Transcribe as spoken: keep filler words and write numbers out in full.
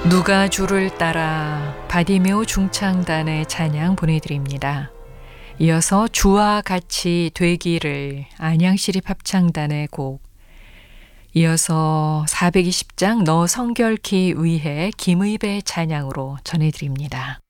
누가 주를 따라 바디메오 중창단의 찬양 보내드립니다. 이어서 주와 같이 되기를 안양시립 합창단의 곡, 이어서 사백이십 장 너 성결케 위해 김의배 찬양으로 전해드립니다.